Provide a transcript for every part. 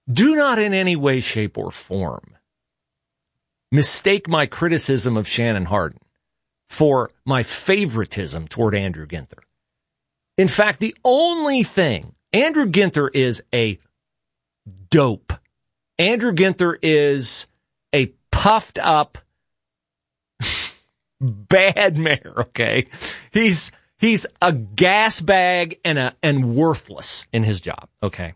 do not in any way, shape, or form mistake my criticism of Shannon Hardin for my favoritism toward Andrew Ginther. In fact, the only thing, Andrew Ginther is a dope. Andrew Ginther is a puffed up bad mayor, okay? He's a gas bag and worthless in his job, okay?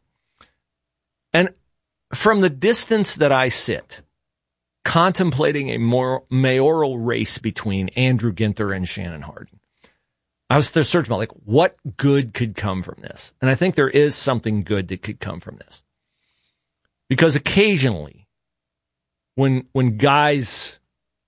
And from the distance that I sit, contemplating a mayoral race between Andrew Ginther and Shannon Hardin, I was searching about, like, what good could come from this? And I think there is something good that could come from this. Because occasionally, when guys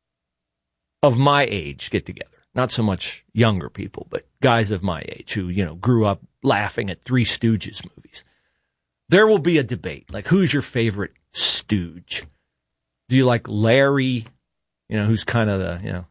of my age get together, not so much younger people, but guys of my age who, grew up laughing at Three Stooges movies, there will be a debate. Like, who's your favorite stooge? Do you like Larry, who's kind of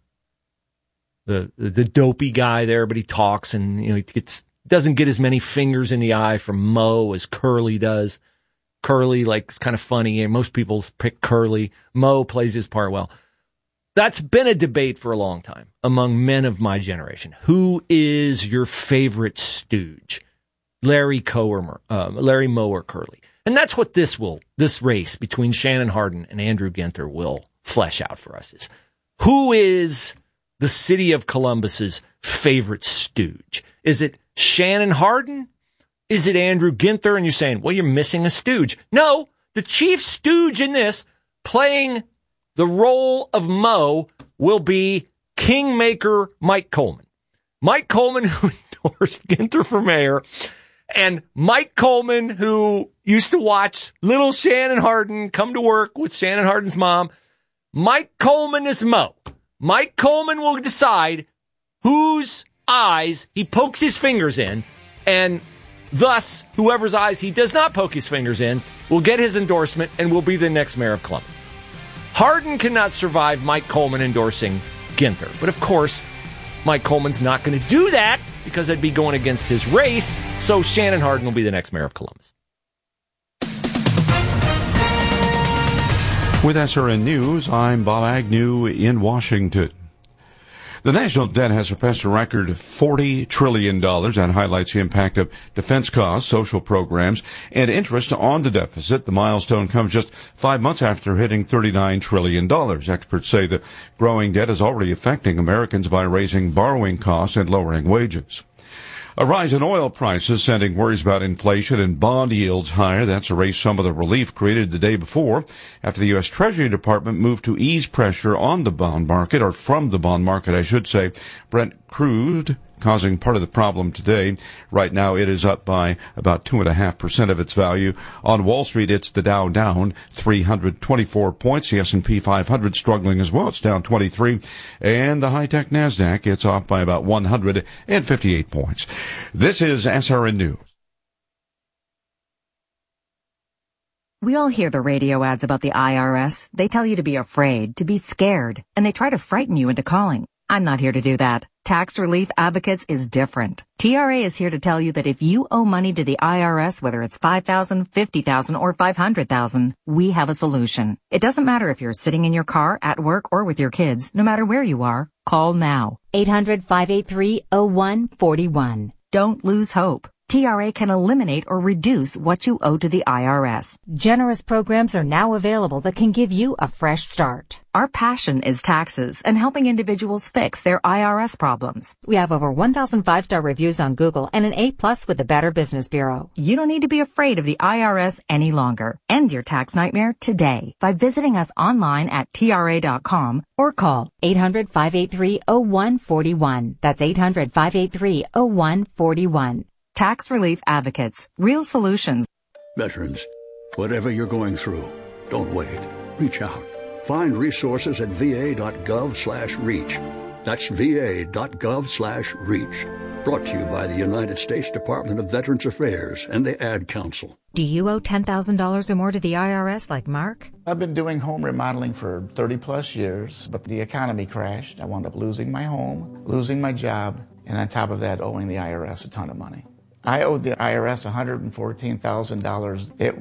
the dopey guy there, but he talks and, he doesn't get as many fingers in the eye from Moe as Curly does. Curly, is kind of funny, and most people pick Curly. Moe plays his part well. That's been a debate for a long time among men of my generation. Who is your favorite stooge? Larry Moe or Curly? And that's what this race between Shannon Hardin and Andrew Ginther will flesh out for us is, who is the city of Columbus's favorite stooge? Is it Shannon Hardin? Is it Andrew Ginther? And you're saying, well, you're missing a stooge. No, the chief stooge in this, playing the role of Moe, will be kingmaker Mike Coleman. Mike Coleman, who endorsed Ginther for mayor, and Mike Coleman, who used to watch little Shannon Hardin come to work with Shannon Hardin's mom. Mike Coleman is Moe. Mike Coleman will decide whose eyes he pokes his fingers in, and thus, whoever's eyes he does not poke his fingers in will get his endorsement and will be the next mayor of Columbus. Hardin cannot survive Mike Coleman endorsing Ginther. But of course, Mike Coleman's not going to do that because that'd be going against his race. So Shannon Hardin will be the next mayor of Columbus. With SRN News, I'm Bob Agnew in Washington. The national debt has surpassed a record $40 trillion. That highlights the impact of defense costs, social programs, and interest on the deficit. The milestone comes just 5 months after hitting $39 trillion. Experts say the growing debt is already affecting Americans by raising borrowing costs and lowering wages. A rise in oil prices sending worries about inflation and bond yields higher. That's erased some of the relief created the day before after the U.S. Treasury Department moved to ease pressure on the bond market, or from the bond market, I should say. Brent crude causing part of the problem today. Right now it is up by about 2.5% of its value. On Wall Street, it's the Dow down 324 points. The S&P 500 struggling as well. It's down 23. And the high-tech NASDAQ, it's off by about 158 points. This is SRN News. We all hear the radio ads about the IRS. They tell you to be afraid, to be scared, and they try to frighten you into calling. I'm not here to do that. Tax Relief Advocates is different. TRA is here to tell you that if you owe money to the IRS, whether it's $5,000, $50,000, or $500,000, we have a solution. It doesn't matter if you're sitting in your car, at work, or with your kids. No matter where you are, call now. 800-583-0141. Don't lose hope. TRA can eliminate or reduce what you owe to the IRS. Generous programs are now available that can give you a fresh start. Our passion is taxes and helping individuals fix their IRS problems. We have over 1,000 5-star reviews on Google and an A+ with the Better Business Bureau. You don't need to be afraid of the IRS any longer. End your tax nightmare today by visiting us online at TRA.com or call 800-583-0141. That's 800-583-0141. Tax Relief Advocates. Real solutions. Veterans, whatever you're going through, don't wait. Reach out. Find resources at va.gov/reach. That's va.gov/reach. Brought to you by the United States Department of Veterans Affairs and the Ad Council. Do you owe $10,000 or more to the IRS like Mark? I've been doing home remodeling for 30 plus years, but the economy crashed. I wound up losing my home, losing my job, and on top of that, owing the IRS a ton of money. I owed the IRS $114,000. It